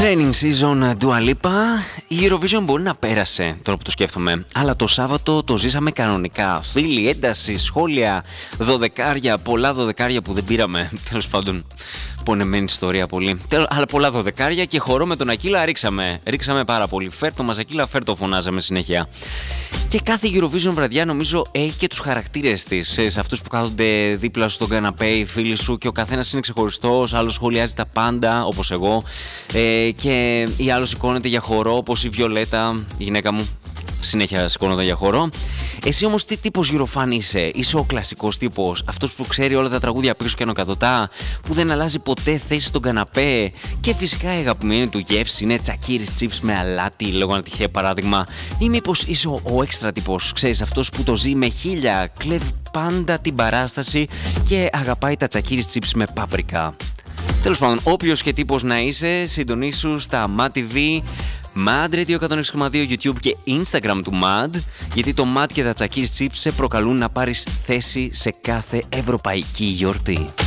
Training season Dua Lipa. Η Eurovision μπορεί να πέρασε, τώρα που το σκέφτομαι, αλλά το Σάββατο το ζήσαμε κανονικά. Φίλοι, ένταση, σχόλια, δωδεκάρια, πολλά δωδεκάρια που δεν πήραμε. Τέλος πάντων, πονεμένη ιστορία πολύ. Αλλά πολλά δωδεκάρια και χορό με τον Ακύλα ρίξαμε πάρα πολύ. Φέρ το μας Ακύλα, φέρ το φωνάζαμε συνέχεια. Και κάθε Eurovision βραδιά νομίζω έχει και τους χαρακτήρες της. Σε αυτούς που κάθονται δίπλα στον καναπέ, οι φίλοι σου, και ο καθένας είναι ξεχωριστός. Άλλος σχολιάζει τα πάντα, όπως εγώ. Και η άλλος σηκώνεται για χορό, όπως η Βιολέτα, η γυναίκα μου. Συνέχεια σηκώνονταν για χορό. Εσύ όμως τι τύπος Eurofan είσαι? Είσαι ο κλασικός τύπος, αυτός που ξέρει όλα τα τραγούδια πίσω και ανωκατοτά, που δεν αλλάζει ποτέ θέση στον καναπέ? Και φυσικά η αγαπημένη του γεύση είναι τσακίρις chips με αλάτι, λέγω ένα τυχαίο παράδειγμα. Ή μήπως είσαι ο έξτρα τύπος, ξέρεις, αυτός που το ζει με χίλια, κλέβει πάντα την παράσταση και αγαπάει τα τσακίρις chips με πάπρικα? Τέλος πάντων, όποιος και τύπος να είσαι, συντονίσου στα MAD TV, MAD Radio 106,2 YouTube και Instagram του MAD, γιατί το MAD και τα τσακίρις chips σε προκαλούν να πάρεις θέση σε κάθε ευρωπαϊκή γιορτή.